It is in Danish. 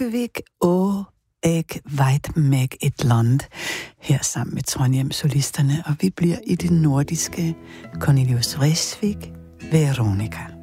Reykjavik og jeg veit meg et land her sammen med Trondheim-solisterne, og vi bliver i det nordiske Cornelius Vreeswijk, Veronica.